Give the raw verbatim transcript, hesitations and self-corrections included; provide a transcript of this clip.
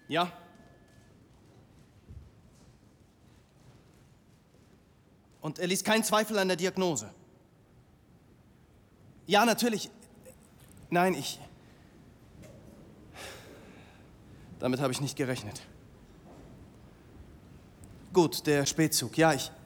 Ja? Und er ließ keinen Zweifel an der Diagnose? Ja, natürlich. Nein, ich... Damit habe ich nicht gerechnet. Gut, der Spätzug. Ja, ich...